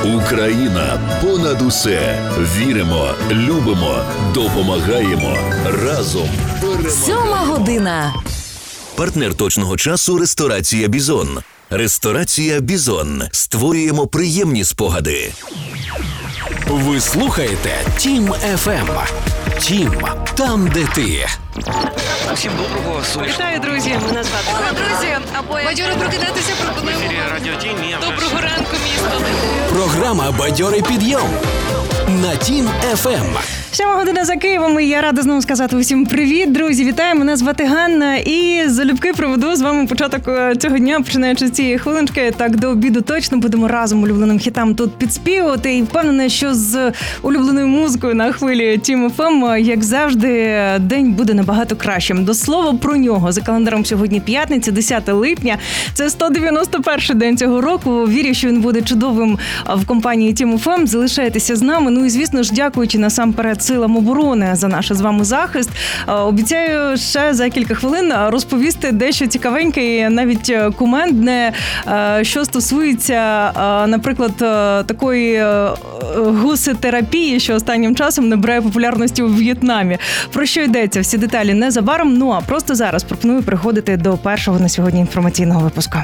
Україна понад усе. Віримо, любимо, допомагаємо. Разом перемагаємо. 7 година. Партнер точного часу – ресторація «Бізон». Ресторація «Бізон». Створюємо приємні спогади. Ви слухаєте Тім ФМ. Тім – там, де ти. Усім доброго сонячного. Вітаю, друзі! Мене звати Ганна. Друзі, бадьоро прокидатися пропонуємо. В ефірі Радіо Тім. Доброго ранку, місто! Програма «Бадьорий підйом» на Тім ФМ. 7 година за Києвом, і я рада знову сказати усім привіт, друзі, вітаю, мене звати Ганна, і залюбки проведу з вами початок цього дня, починаючи з цієї хвилиночки, так до обіду точно будемо разом улюбленим хітам тут підспівувати, і впевнена, що з улюбленою музикою на хвилі Тім ФМ, як завжди, день буде набагато кращим. До слова про нього, за календаром сьогодні п'ятниця, 10 липня, це 191-й день цього року, вірю, що він буде чудовим в компанії Тім ФМ, залишайтеся з нами, ну і звісно ж, дякуючи насамперед силам оборони за наш з вами захист. Обіцяю ще за кілька хвилин розповісти дещо цікавеньке і навіть кумедне, що стосується, наприклад, такої гусетерапії, що останнім часом набирає популярності у В'єтнамі. Про що йдеться? Всі деталі незабаром, ну а просто зараз пропоную переходити до першого на сьогодні інформаційного випуску.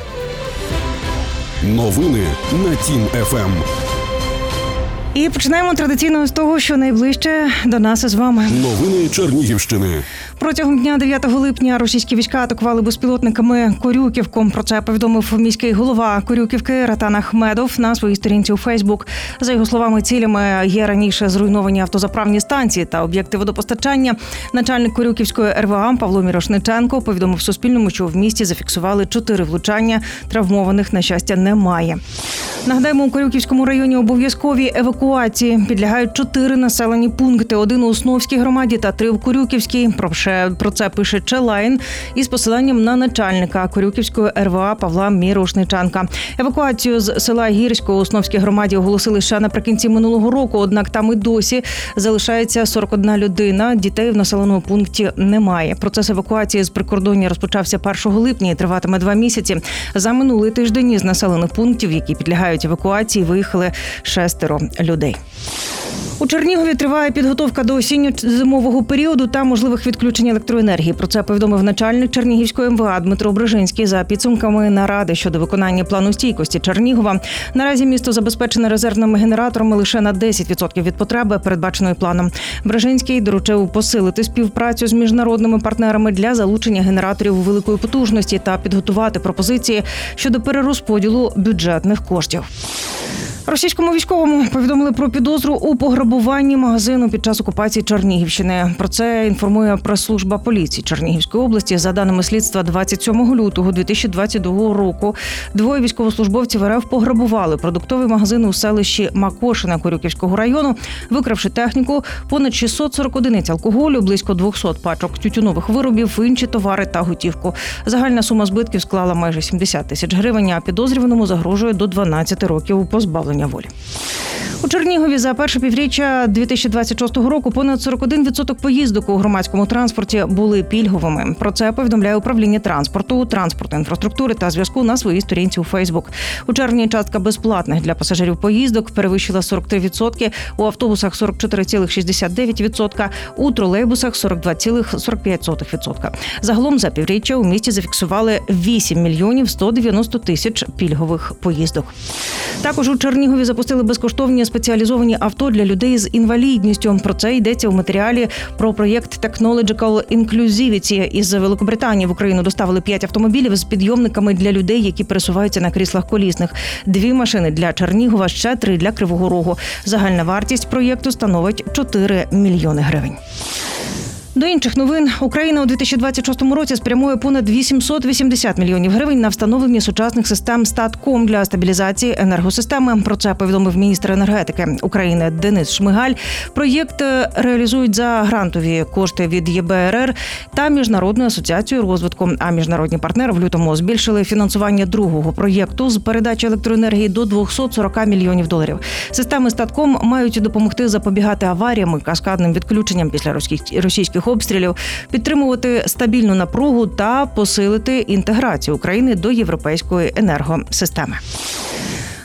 Новини на Тім ФМ. І починаємо традиційно з того, що найближче до нас із вами. Новини Чернігівщини. Протягом дня 9 липня російські війська атакували безпілотниками Корюківку. Про це повідомив міський голова Корюківки Ратан Ахмедов на своїй сторінці у Фейсбук. За його словами, цілями є раніше зруйновані автозаправні станції та об'єкти водопостачання. Начальник Корюківської РВА Павло Мірошниченко повідомив Суспільному, що в місті зафіксували 4 влучання. Травмованих, на щастя, немає. Нагадаємо, у Корюківському районі обов'язкові евакуації. Підлягають 4 населені пункти. 1 у Основській громаді та 3 в Корюківській. Про це пише Челайн із посиланням на начальника Корюківської РВА Павла Мірошниченка. Евакуацію з села Гірського у Основській громаді оголосили ще наприкінці минулого року, однак там і досі залишається 41 людина. Дітей в населеному пункті немає. Процес евакуації з прикордоння розпочався 1 липня і триватиме 2 місяці. За минулий тиждень із населених пунктів, які підлягають евакуації, виїхали 6 людей. У Чернігові триває підготовка до осінньо-зимового періоду та можливих відключень електроенергії. Про це повідомив начальник Чернігівської МВА Дмитро Брижинський за підсумками наради щодо виконання плану стійкості Чернігова. Наразі місто забезпечене резервними генераторами лише на 10% від потреби, передбаченої планом. Брижинський доручив посилити співпрацю з міжнародними партнерами для залучення генераторів великої потужності та підготувати пропозиції щодо перерозподілу бюджетних коштів. Російському військовому повідомили про підозру у пограбуванні магазину під час окупації Чернігівщини. Про це інформує прес-служба поліції Чернігівської області. За даними слідства, 27 лютого 2022 року 2 військовослужбовців РФ пограбували продуктовий магазин у селищі Макошине Корюківського району, викравши техніку, понад 640 одиниць алкоголю, близько 200 пачок тютюнових виробів, інші товари та готівку. Загальна сума збитків склала майже 70 тисяч гривень, а підозрюваному загрожує до 12 років позбавлення волі. У Чернігові за перше півріччя 2026 року понад 41% поїздок у громадському транспорті були пільговими. Про це повідомляє управління транспорту, транспортної інфраструктури та зв'язку на своїй сторінці у Фейсбук. У червні частка безплатних для пасажирів поїздок перевищила 43%, у автобусах 44,69%, у тролейбусах 42,45%. Загалом за півріччя у місті зафіксували 8 мільйонів 190 тисяч пільгових поїздок. Також у Чернігові запустили безкоштовні спеціалізовані авто для людей з інвалідністю. Про це йдеться у матеріалі про проєкт Technological Inclusivity. Із Великобританії в Україну доставили 5 автомобілів з підйомниками для людей, які пересуваються на кріслах колісних. 2 машини для Чернігова, ще 3 для Кривого Рогу. Загальна вартість проєкту становить 4 мільйони гривень. До інших новин. Україна у 2026 році спрямує понад 880 мільйонів гривень на встановлення сучасних систем Статком для стабілізації енергосистеми. Про це повідомив міністр енергетики України Денис Шмигаль. Проєкт реалізують за грантові кошти від ЄБРР та Міжнародної асоціації розвитку. А міжнародні партнери в лютому збільшили фінансування другого проєкту з передачі електроенергії до 240 мільйонів доларів. Системи Статком мають допомогти запобігати аваріям і каскадним відключенням після російських обстрілів, підтримувати стабільну напругу та посилити інтеграцію України до європейської енергосистеми.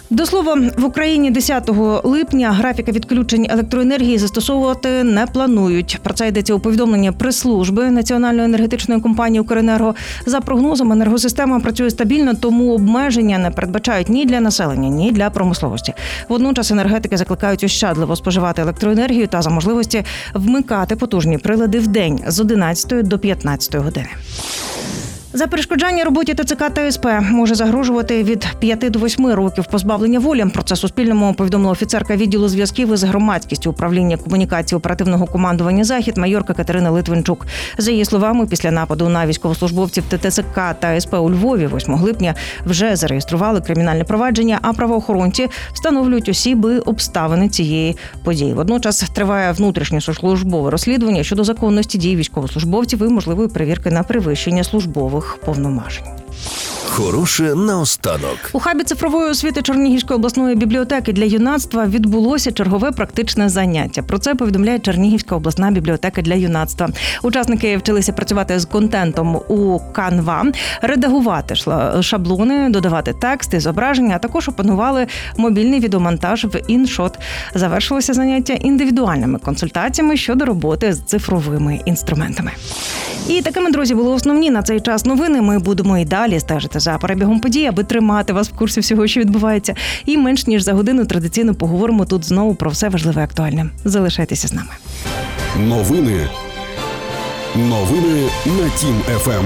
До слова, в Україні 10 липня графіка відключень електроенергії застосовувати не планують. Про це йдеться у повідомленні прес-служби Національної енергетичної компанії «Укренерго». За прогнозом, енергосистема працює стабільно, тому обмеження не передбачають ні для населення, ні для промисловості. Водночас енергетики закликають ощадливо споживати електроенергію та за можливості вмикати потужні прилади в день з 11 до 15 години. За перешкоджання роботі ТЦК та СП може загрожувати від 5 до 8 років позбавлення волі. Про це Суспільному повідомила офіцерка відділу зв'язків із громадськістю управління комунікації оперативного командування «Захід» майорка Катерина Литвинчук. За її словами, після нападу на військовослужбовців ТЦК та СП у Львові 8 липня вже зареєстрували кримінальне провадження, а правоохоронці встановлюють осіб і обставини цієї події. Водночас триває внутрішньослужбове розслідування щодо законності дій військовослужбовців і можливої перевірки на перевищення службових повноважень. Хороше наостанок. У хабі цифрової освіти Чернігівської обласної бібліотеки для юнацтва відбулося чергове практичне заняття. Про це повідомляє Чернігівська обласна бібліотека для юнацтва. Учасники вчилися працювати з контентом у Canva, редагувати шаблони, додавати тексти, зображення, а також опанували мобільний відеомонтаж в InShot. Завершилося заняття індивідуальними консультаціями щодо роботи з цифровими інструментами. І такими, друзі, були основні на цей час новини. Ми будемо і далі стежити за перебігом подій, аби тримати вас в курсі всього, що відбувається. І менш ніж за годину традиційно поговоримо тут знову про все важливе і актуальне. Залишайтеся з нами. Новини на Тім ФМ.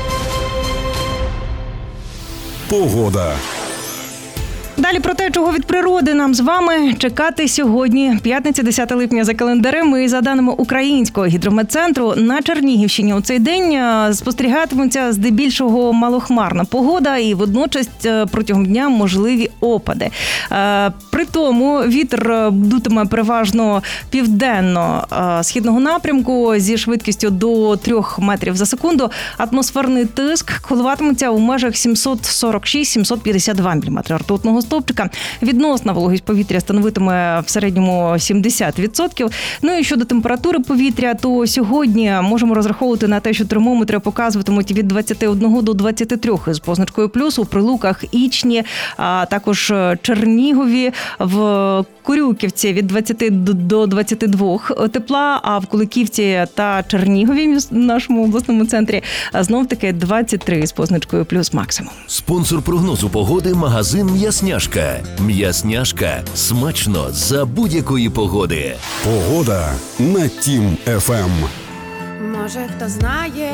Погода. Далі про те, чого від природи нам з вами чекати сьогодні. П'ятниця, 10 липня за календарем. І за даними Українського гідрометцентру, на Чернігівщині у цей день спостерігатиметься здебільшого малохмарна погода і водночас протягом дня можливі опади. При тому вітер дутиме переважно південно-східного напрямку зі швидкістю до 3 метрів за секунду. Атмосферний тиск коливатиметься у межах 746-752 мм ртутного стовпчика. Відносна вологість повітря становитиме в середньому 70%. Ну і щодо температури повітря, то сьогодні можемо розраховувати на те, що термометри показуватимуть від 21 до 23 з позначкою плюс у Прилуках, Ічні, а також Чернігові, в Корюківці від 20 до 22 тепла, а в Куликівці та Чернігові, в нашому обласному центрі, знов-таки 23 з позначкою плюс максимум. Спонсор прогнозу погоди – магазин «М'ясняшка». «М'ясняшка» – смачно за будь-якої погоди. Погода на Тім ФМ. Може, хто знає.